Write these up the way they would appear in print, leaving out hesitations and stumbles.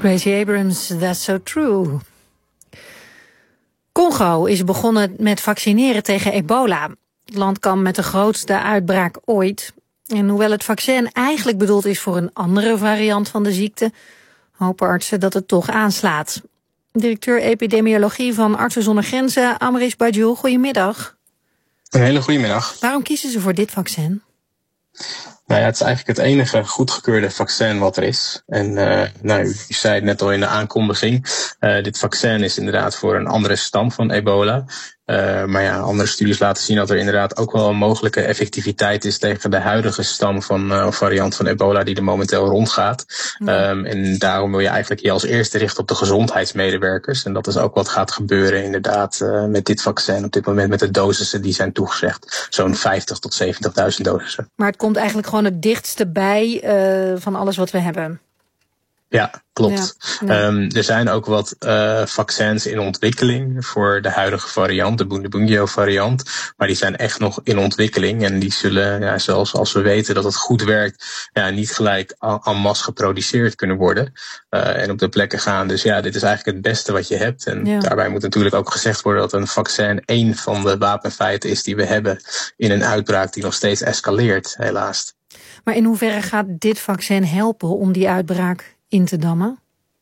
Gracie Abrams, That's So True. Congo is begonnen met vaccineren tegen ebola. Het land kwam met de grootste uitbraak ooit. En hoewel het vaccin eigenlijk bedoeld is voor een andere variant van de ziekte, hopen artsen dat het toch aanslaat. Directeur epidemiologie van Artsen zonder Grenzen, Amrish Bajou, goedemiddag. Een hele goede middag. Waarom kiezen ze voor dit vaccin? Nou ja, het is eigenlijk het enige goedgekeurde vaccin wat er is. En u zei het net al in de aankondiging. Dit vaccin is inderdaad voor een andere stam van ebola. Maar ja, andere studies laten zien dat er inderdaad ook wel een mogelijke effectiviteit is tegen de huidige stam van variant van ebola die er momenteel rondgaat. En daarom wil je eigenlijk je als eerste richten op de gezondheidsmedewerkers. En dat is ook wat gaat gebeuren inderdaad met dit vaccin op dit moment met de dosissen die zijn toegezegd. Zo'n 50.000 tot 70.000 dosissen. Maar het komt eigenlijk gewoon het dichtste bij van alles wat we hebben. Ja, klopt. Ja. Er zijn ook wat vaccins in ontwikkeling voor de huidige variant, de Bundibugyo variant. Maar die zijn echt nog in ontwikkeling. En die zullen, zelfs als we weten dat het goed werkt, niet gelijk en masse geproduceerd kunnen worden. En op de plekken gaan. Dus ja, dit is eigenlijk het beste wat je hebt. En daarbij moet natuurlijk ook gezegd worden dat een vaccin één van de wapenfeiten is die we hebben in een uitbraak die nog steeds escaleert, helaas. Maar in hoeverre gaat dit vaccin helpen om die uitbraak in te dammen?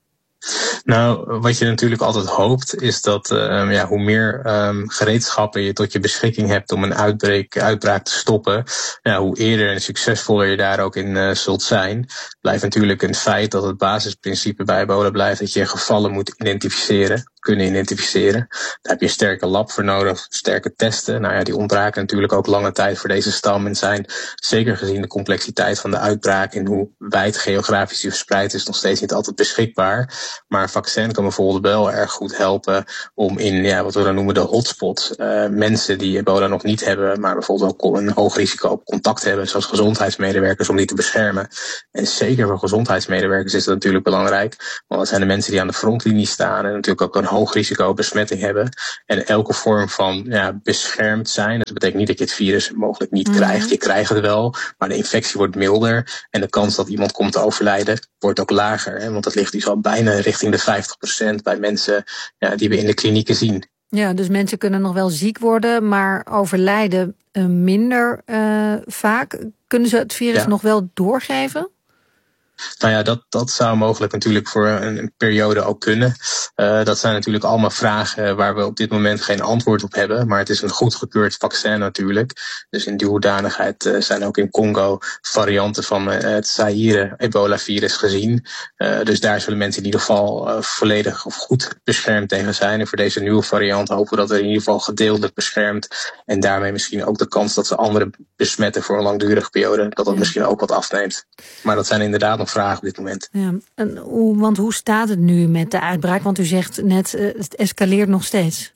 Nou, wat je natuurlijk altijd hoopt is dat hoe meer gereedschappen je tot je beschikking hebt om een uitbraak te stoppen, hoe eerder en succesvoller je daar ook in zult zijn. Blijft natuurlijk een feit dat het basisprincipe bij ebola blijft dat je gevallen moet kunnen identificeren. Daar heb je een sterke lab voor nodig, sterke testen. Die ontbraken natuurlijk ook lange tijd voor deze stam en zijn, zeker gezien de complexiteit van de uitbraak en hoe wijd geografisch die verspreid is, nog steeds niet altijd beschikbaar. Maar een vaccin kan bijvoorbeeld wel erg goed helpen om in wat we dan noemen de hotspots, mensen die ebola nog niet hebben, maar bijvoorbeeld ook een hoog risico op contact hebben, zoals gezondheidsmedewerkers, om die te beschermen. En zeker voor gezondheidsmedewerkers is dat natuurlijk belangrijk, want dat zijn de mensen die aan de frontlinie staan en natuurlijk ook een hoog risico op besmetting hebben. En elke vorm van beschermd zijn, dat betekent niet dat je het virus mogelijk niet krijgt. Je krijgt het wel, maar de infectie wordt milder en de kans dat iemand komt te overlijden wordt ook lager. Hè, want dat ligt dus al bijna richting de 50% bij mensen die we in de klinieken zien. Ja, dus mensen kunnen nog wel ziek worden, maar overlijden minder vaak. Kunnen ze het virus nog wel doorgeven? Nou ja, dat zou mogelijk natuurlijk voor een periode ook kunnen. Dat zijn natuurlijk allemaal vragen waar we op dit moment geen antwoord op hebben. Maar het is een goedgekeurd vaccin natuurlijk. Dus in die hoedanigheid zijn ook in Congo varianten van het Zaire-ebola-virus gezien. Dus daar zullen mensen in ieder geval volledig of goed beschermd tegen zijn. En voor deze nieuwe variant hopen we dat er in ieder geval gedeeltelijk beschermt. En daarmee misschien ook de kans dat ze anderen besmetten voor een langdurige periode, dat dat misschien ook wat afneemt. Maar dat zijn inderdaad vragen op dit moment. Ja, want hoe staat het nu met de uitbraak? Want u zegt net, het escaleert nog steeds.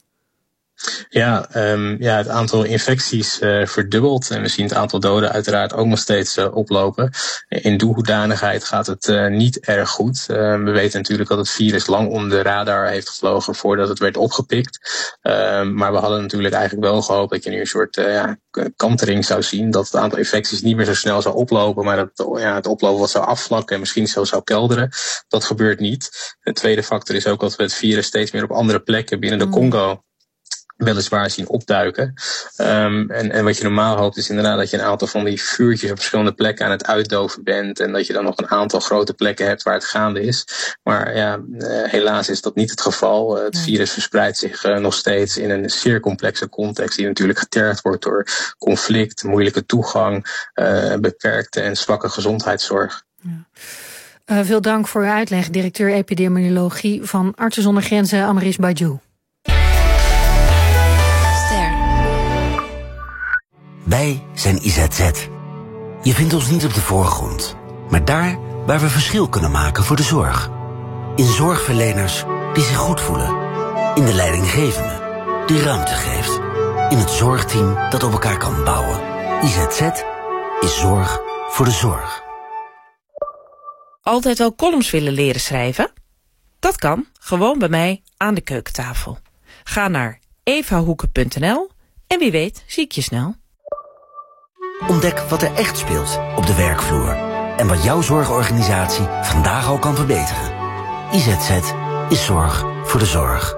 Ja, het aantal infecties verdubbelt en we zien het aantal doden uiteraard ook nog steeds oplopen. In die hoedanigheid gaat het niet erg goed. We weten natuurlijk dat het virus lang om de radar heeft gevlogen voordat het werd opgepikt. Maar we hadden natuurlijk eigenlijk wel gehoopt dat je nu een soort kantering zou zien. Dat het aantal infecties niet meer zo snel zou oplopen, maar dat het oplopen wat zou afvlakken en misschien zelfs zou kelderen. Dat gebeurt niet. De tweede factor is ook dat we het virus steeds meer op andere plekken binnen de Congo weliswaar zien opduiken. En wat je normaal hoopt is inderdaad dat je een aantal van die vuurtjes op verschillende plekken aan het uitdoven bent en dat je dan nog een aantal grote plekken hebt waar het gaande is. Maar helaas is dat niet het geval. Het virus verspreidt zich nog steeds in een zeer complexe context die natuurlijk getergd wordt door conflict, moeilijke toegang, beperkte en zwakke gezondheidszorg. Ja. Veel dank voor uw uitleg, directeur epidemiologie van Artsen zonder Grenzen, Amrish Bajou. Wij zijn IZZ. Je vindt ons niet op de voorgrond, maar daar waar we verschil kunnen maken voor de zorg. In zorgverleners die zich goed voelen. In de leidinggevende die ruimte geeft. In het zorgteam dat op elkaar kan bouwen. IZZ is zorg voor de zorg. Altijd al columns willen leren schrijven? Dat kan, gewoon bij mij aan de keukentafel. Ga naar evahoeken.nl en wie weet zie ik je snel. Ontdek wat er echt speelt op de werkvloer en wat jouw zorgorganisatie vandaag al kan verbeteren. IZZ is zorg voor de zorg.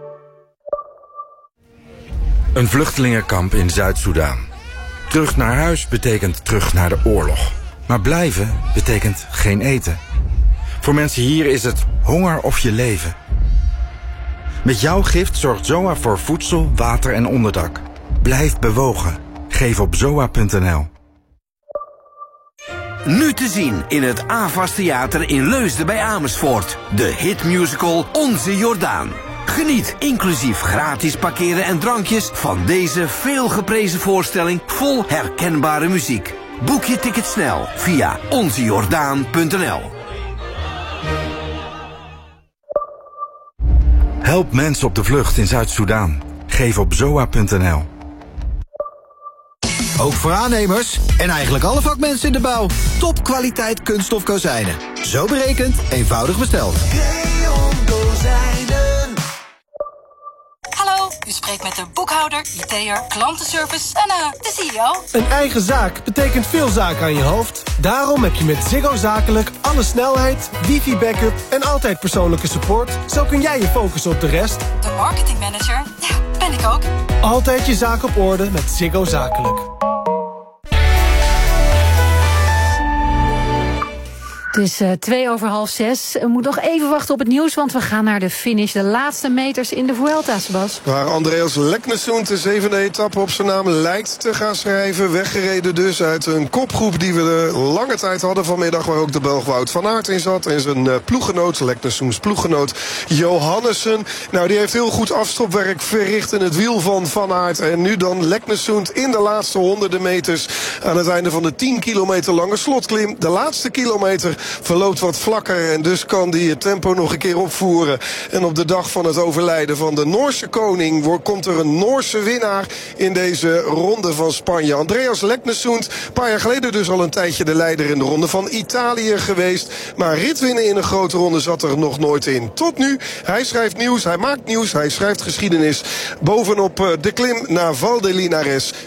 Een vluchtelingenkamp in Zuid-Soedan. Terug naar huis betekent terug naar de oorlog. Maar blijven betekent geen eten. Voor mensen hier is het honger of je leven. Met jouw gift zorgt ZOA voor voedsel, water en onderdak. Blijf bewogen. Geef op zoa.nl. Nu te zien in het AVAS Theater in Leusden bij Amersfoort. De hitmusical Onze Jordaan. Geniet inclusief gratis parkeren en drankjes van deze veelgeprezen voorstelling vol herkenbare muziek. Boek je ticket snel via onzejordaan.nl. Help mensen op de vlucht in Zuid-Soedan. Geef op zoa.nl. Ook voor aannemers en eigenlijk alle vakmensen in de bouw. Topkwaliteit kunststof kozijnen. Zo berekend, eenvoudig besteld. Creon Kozijnen. Hallo, u spreekt met de boekhouder, IT'er, klantenservice en de CEO. Een eigen zaak betekent veel zaken aan je hoofd. Daarom heb je met Ziggo Zakelijk alle snelheid, wifi-backup en altijd persoonlijke support. Zo kun jij je focussen op de rest. De marketingmanager, ja, ben ik ook. Altijd je zaak op orde met Ziggo Zakelijk. Het is 5:02. We moeten nog even wachten op het nieuws, want we gaan naar de finish. De laatste meters in de Vuelta, Sebas. Waar Andreas Leknesund de 7e etappe op zijn naam lijkt te gaan schrijven. Weggereden dus uit een kopgroep die we de lange tijd hadden vanmiddag. Waar ook de Belg Wout van Aert in zat. En zijn ploeggenoot, Leknesunds ploeggenoot Johannessen. Nou, die heeft heel goed afstopwerk verricht in het wiel van Van Aert. En nu dan Leknesund in de laatste honderden meters. Aan het einde van de 10 kilometer lange slotklim. De laatste kilometer verloopt wat vlakker en dus kan die het tempo nog een keer opvoeren. En op de dag van het overlijden van de Noorse koning komt er een Noorse winnaar in deze ronde van Spanje. Andreas Leknesund, een paar jaar geleden dus al een tijdje de leider in de ronde van Italië geweest. Maar ritwinnen in een grote ronde zat er nog nooit in. Tot nu, hij schrijft nieuws, hij maakt nieuws, hij schrijft geschiedenis. Bovenop de klim naar Val de Linares.